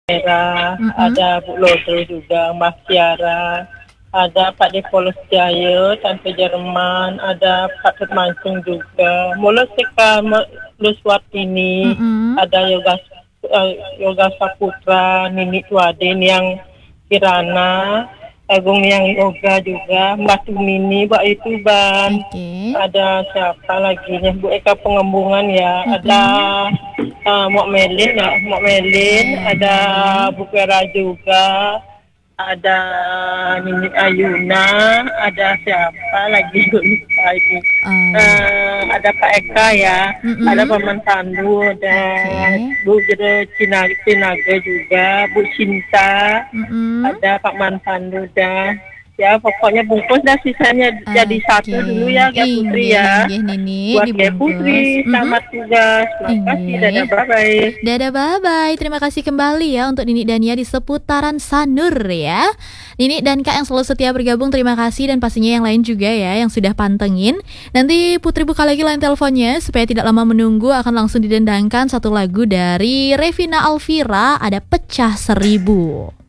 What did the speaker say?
Merah, ada Bu Lodo juga, Mas Tiara, ada Pak Depolos Jaya, Tante Jerman, ada Pak Mancung juga, Mulut Seka Luswatini, ada Yoga Saputra, Nini Tuadin yang Kirana, Agung yang yoga juga, Mbak Tumini, Mbak itu Ban, ada siapa lagi nih, Bu Eka Pengembungan ya, ada Mok Melin ya, Mok Melin, ada Bu Vera juga, ada Nini Ayuna, ada siapa lagi lupa ini, ada Pak Eka ya, ada Paman Sandu, ada Bu Jero Cinaga juga, Bu Cinta, ada Pak Man Sandu dah. Ya pokoknya bungkus dah, sisanya jadi satu dulu ya Gak Putri ya. Buat Gak Putri, selamat tugas. Terima kasih, dadah bye-bye. Dadah bye-bye. Terima kasih kembali ya untuk Nini Dania di seputaran Sanur ya. Nini dan Kak yang selalu setia bergabung, terima kasih. Dan pastinya yang lain juga ya yang sudah pantengin. Nanti Putri buka lagi line teleponnya supaya tidak lama menunggu, akan langsung didendangkan satu lagu dari Revina Alvira, ada Pecah Seribu.